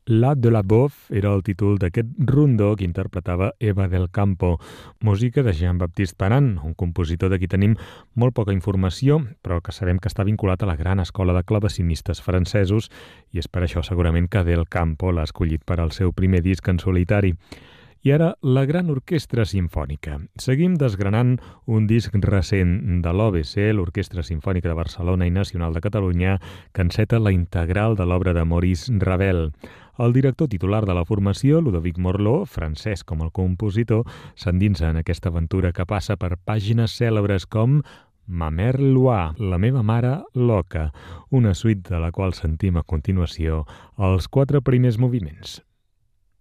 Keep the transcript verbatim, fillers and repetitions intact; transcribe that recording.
La de la Bof era el títol d'aquest rondó que interpretava Eva del Campo, música de Jean-Baptiste Paran, un compositor de qui tenim molt poca informació, però que sabem que està vinculat a la gran escola de clavecinistes francesos i és per això segurament que Del Campo l'ha escollit per al seu primer disc en solitari. I ara, la Gran Orquestra Simfònica. Seguim desgranant un disc recent de l'O B C, l'Orquestra Simfònica de Barcelona i Nacional de Catalunya, que enceta la integral de l'obra de Maurice Ravel. El director titular de la formació, Ludovic Morlot, francès com el compositor, s'endinsa en aquesta aventura que passa per pàgines cèlebres com Ma mère Loire, la meva mare loca, una suite de la qual sentim a continuació els quatre primers moviments.